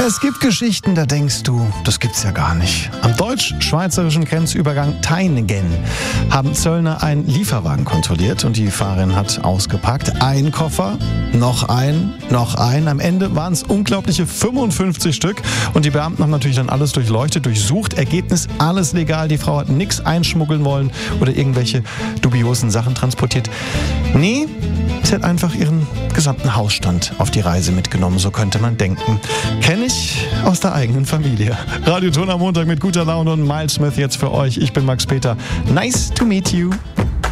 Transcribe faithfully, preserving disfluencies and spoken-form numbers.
Es gibt Geschichten, da denkst du, das gibt's ja gar nicht. Am deutsch-schweizerischen Grenzübergang Teinegen haben Zöllner einen Lieferwagen kontrolliert und die Fahrerin hat ausgepackt. Ein Koffer, noch ein, noch ein. Am Ende waren es unglaubliche fünfundfünfzig Stück und die Beamten haben natürlich dann alles durchleuchtet, durchsucht. Ergebnis, alles legal. Die Frau hat nichts einschmuggeln wollen oder irgendwelche dubiosen Sachen transportiert. Nee, sie hat einfach ihren gesamten Hausstand auf die Reise mitgenommen, so könnte man denken. Kenne ich aus der eigenen Familie. Radioton am Montag mit guter Laune und Miles Smith jetzt für euch. Ich bin Max Peter. Nice to meet you.